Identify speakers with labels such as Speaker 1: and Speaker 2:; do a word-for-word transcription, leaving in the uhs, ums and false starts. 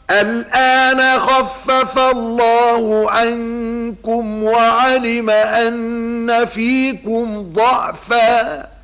Speaker 1: الآن خفف الله عنكم وعلم أن فيكم ضعفا